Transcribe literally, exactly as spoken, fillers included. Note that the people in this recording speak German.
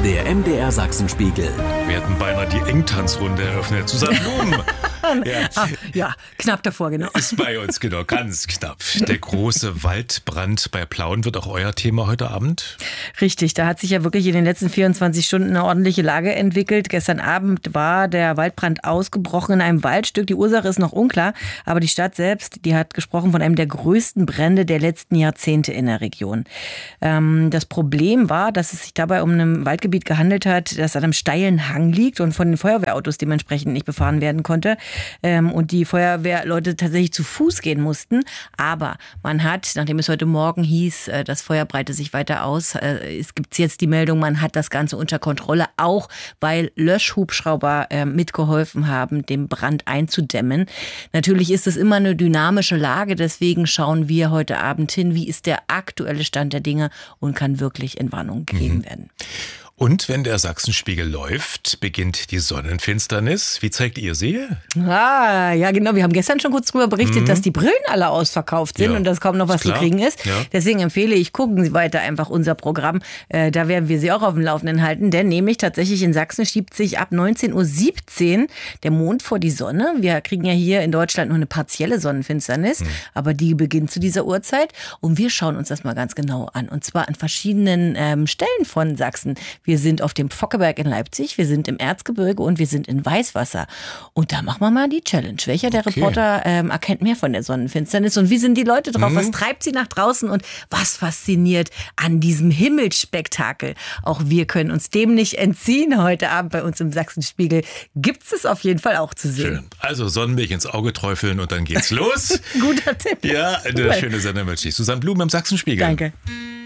Der M D R Sachsenspiegel. Wir hätten beinahe die Engtanzrunde eröffnet. Susanne Blum. Ja. Ah, ja, knapp davor, genau. Ist bei uns, genau, ganz knapp. Der große Waldbrand bei Plauen wird auch euer Thema heute Abend? Richtig, da hat sich ja wirklich in den letzten vierundzwanzig Stunden eine ordentliche Lage entwickelt. Gestern Abend war der Waldbrand ausgebrochen in einem Waldstück. Die Ursache ist noch unklar, aber die Stadt selbst, die hat gesprochen von einem der größten Brände der letzten Jahrzehnte in der Region. Ähm, das Problem war, dass es sich dabei um ein Waldgebiet gehandelt hat, das an einem steilen Hang liegt und von den Feuerwehrautos dementsprechend nicht befahren werden konnte. Ähm, und die Feuerwehrleute tatsächlich zu Fuß gehen mussten. Aber man hat, nachdem es heute Morgen hieß, äh, das Feuer breite sich weiter aus, äh, es gibt jetzt die Meldung, man hat das Ganze unter Kontrolle, auch weil Löschhubschrauber äh, mitgeholfen haben, den Brand einzudämmen. Natürlich ist es immer eine dynamische Lage, deswegen schauen wir heute Abend hin, wie ist der aktuelle Stand der Dinge und kann wirklich Entwarnung gegeben mhm. werden. Und wenn der Sachsenspiegel läuft, beginnt die Sonnenfinsternis. Wie zeigt ihr sie? Ah, ja genau. Wir haben gestern schon kurz darüber berichtet, mhm. dass die Brillen alle ausverkauft sind ja. und dass kaum noch was zu kriegen ist. Ja. Deswegen empfehle ich, gucken Sie weiter einfach unser Programm. Äh, da werden wir Sie auch auf dem Laufenden halten. Denn nämlich tatsächlich in Sachsen schiebt sich ab neunzehn Uhr siebzehn der Mond vor die Sonne. Wir kriegen ja hier in Deutschland nur eine partielle Sonnenfinsternis, mhm. aber die beginnt zu dieser Uhrzeit. Und wir schauen uns das mal ganz genau an. Und zwar an verschiedenen ähm, Stellen von Sachsen. Wir sind auf dem Pfockeberg in Leipzig, wir sind im Erzgebirge und wir sind in Weißwasser. Und da machen wir mal die Challenge. Welcher der okay. Reporter ähm, erkennt mehr von der Sonnenfinsternis und wie sind die Leute drauf? Mhm. Was treibt sie nach draußen und was fasziniert an diesem Himmelsspektakel? Auch wir können uns dem nicht entziehen. Heute Abend bei uns im Sachsenspiegel gibt es auf jeden Fall auch zu sehen. Schön. Also Sonnenmilch ins Auge träufeln und dann geht's los. Guter Tipp. Ja, eine cool. schöne Sendung wünsche ich. Susanne Blum im Sachsenspiegel. Danke.